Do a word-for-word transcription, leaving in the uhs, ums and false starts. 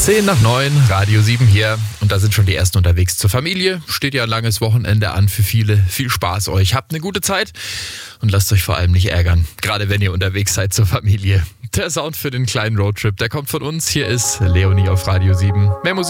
zehn nach neun, Radio sieben hier. Und da sind schon die ersten unterwegs zur Familie. Steht ja ein langes Wochenende an für viele. Viel Spaß euch. Habt eine gute Zeit und lasst euch vor allem nicht ärgern. Gerade wenn ihr unterwegs seid zur Familie. Der Sound für den kleinen Roadtrip, der kommt von uns. Hier ist Leonie auf Radio sieben. Mehr Musik.